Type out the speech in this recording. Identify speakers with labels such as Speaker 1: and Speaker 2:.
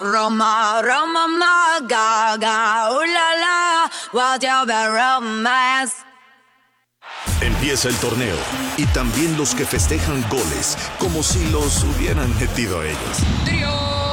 Speaker 1: Roma, Roma, ma, gaga, la, la, what you be romance.
Speaker 2: Empieza el torneo y también los que festejan goles como si los hubieran metido ellos.
Speaker 1: Trío.